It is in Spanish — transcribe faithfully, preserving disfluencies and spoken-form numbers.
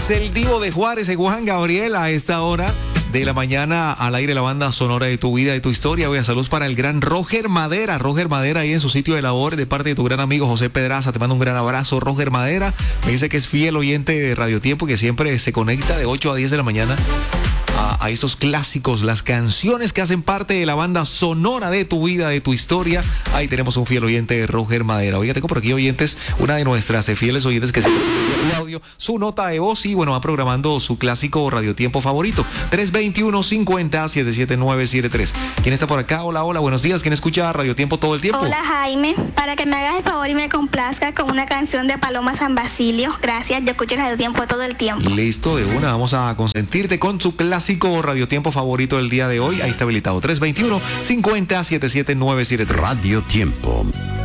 Es el Divo de Juárez, de Juan Gabriel, a esta hora de la mañana al aire, la banda sonora de tu vida, de tu historia. Voy a saludos para el gran Roger Madera. Roger Madera ahí en su sitio de labor, de parte de tu gran amigo José Pedraza. Te mando un gran abrazo, Roger Madera. Me dice que es fiel oyente de Radio Tiempo, que siempre se conecta de ocho a diez de la mañana a, a estos clásicos, las canciones que hacen parte de la banda sonora de tu vida, de tu historia. Ahí tenemos un fiel oyente de Roger Madera. Oiga, tengo por aquí oyentes, una de nuestras fieles oyentes que se su audio, su nota de voz y bueno, va programando su clásico radiotiempo favorito. tres veintiuno, cincuenta, setenta y siete nueve siete tres. ¿Quién está por acá? Hola, hola, buenos días. ¿Quién escucha Radiotiempo todo el tiempo? Hola, Jaime. Para que me hagas el favor y me complazca con una canción de Paloma San Basilio. Gracias, yo escucho Radiotiempo todo el tiempo. Listo, de una. Vamos a consentirte con su clásico radiotiempo favorito del día de hoy. Ahí está habilitado. tres veintiuno, cincuenta, setenta y siete nueve siete tres. Radio Tiempo.